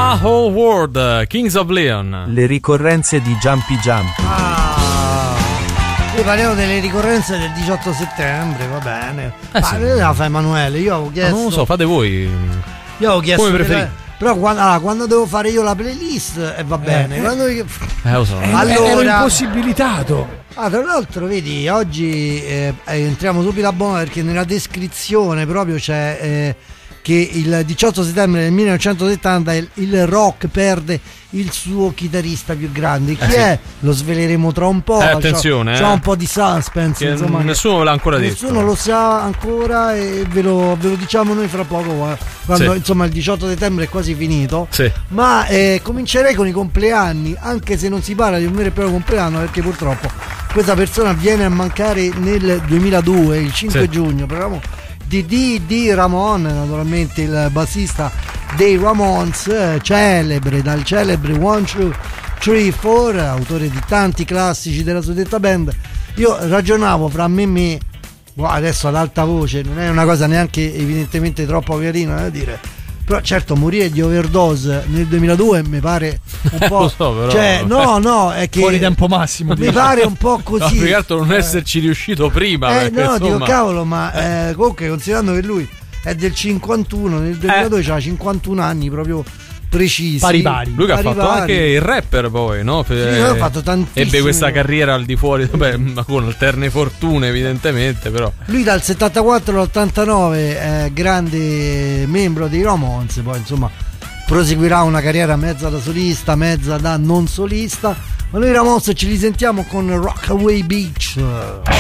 My Whole World, Kings of Leon. Le ricorrenze di Jumpy Jump. Io parliamo delle ricorrenze del 18 settembre, va bene. Sì. La fa Emanuele, io avevo chiesto. Non lo so, fate voi. Io avevo chiesto. Come preferite? Però quando devo fare io la playlist va bene. Quando Lo so. allora ero impossibilitato. tra l'altro vedi, oggi entriamo subito a bomba perché nella descrizione proprio c'è che il 18 settembre del 1970 il rock perde il suo chitarrista più grande. Chi è? Lo sveleremo tra un po'. Attenzione, c'è un po' di suspense, che insomma, nessuno l'ha ancora detto. Nessuno lo sa ancora e ve lo diciamo noi fra poco, quando Sì. insomma il 18 settembre è quasi finito. Sì. Ma comincerei con i compleanni, anche se non si parla di un vero e proprio compleanno, perché purtroppo questa persona viene a mancare nel 2002, il 5 Sì. giugno. Parliamo di D.D. Ramon, naturalmente il bassista dei Ramones, celebre dal celebre 1, 2, 3, 4, autore di tanti classici della suddetta band. Io ragionavo fra me, adesso ad alta voce, non è una cosa neanche evidentemente troppo carina da dire, però certo morire di overdose nel 2002 mi pare un po', Lo so, però. cioè no, è che Fuori tempo massimo. mi pare un po' così. No, più che altro non esserci riuscito prima. Perché, no, insomma, dico cavolo, ma comunque considerando che lui è del 51, nel 2002 c'ha 51 anni proprio precisi. Pari. lui che ha Pari fatto pari. anche il rapper poi, no? Sì, ha fatto tantissimo. Ebbe questa carriera al di fuori, vabbè, ma con alterne fortune evidentemente, però. Lui dal 74 all'89 è grande membro dei Ramones, poi insomma proseguirà una carriera mezza da solista, mezza da non solista. Ma noi Ramones ci risentiamo con Rockaway Beach.